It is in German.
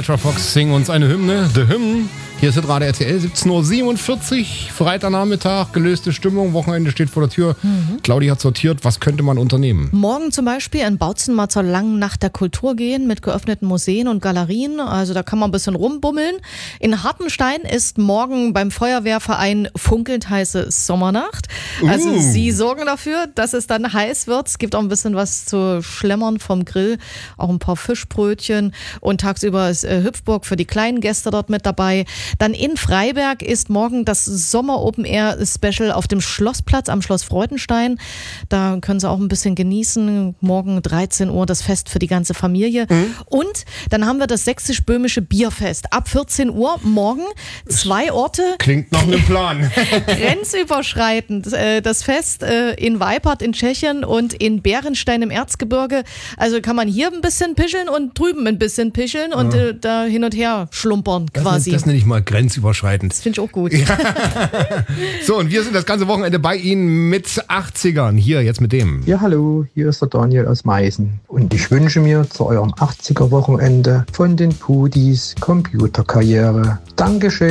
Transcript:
Ultra Fox singen uns eine Hymne, The Hymn. Hier ist gerade RTL, 17.47 Uhr, Freitagnachmittag, gelöste Stimmung, Wochenende steht vor der Tür. Claudi hat sortiert, was könnte man unternehmen? Morgen zum Beispiel in Bautzen mal zur langen Nacht der Kultur gehen mit geöffneten Museen und Galerien. Also da kann man ein bisschen rumbummeln. In Hartenstein ist morgen beim Feuerwehrverein funkelnd heiße Sommernacht. Also sie sorgen dafür, dass es dann heiß wird. Es gibt auch ein bisschen was zu schlemmern vom Grill, auch ein paar Fischbrötchen. Und tagsüber ist Hüpfburg für die kleinen Gäste dort mit dabei. Dann in Freiberg ist morgen das Sommer Open Air Special auf dem Schlossplatz am Schloss Freudenstein. Da können Sie auch ein bisschen genießen. Morgen 13 Uhr das Fest für die ganze Familie. Und dann haben wir das sächsisch-böhmische Bierfest ab 14 Uhr morgen. 2 Orte. Klingt nach einem Plan. Grenzüberschreitend. Das Fest in Weipart in Tschechien und in Bärenstein im Erzgebirge. Also kann man hier ein bisschen pischeln und drüben ein bisschen pischeln und da hin und her schlumpern quasi. Das nenne ich mal grenzüberschreitend. Das finde ich auch gut. Ja. So, und wir sind das ganze Wochenende bei Ihnen mit 80ern. Hier, jetzt mit dem. Ja, hallo, hier ist der Daniel aus Meißen. Und ich wünsche mir zu eurem 80er-Wochenende von den Pudis Computerkarriere. Dankeschön.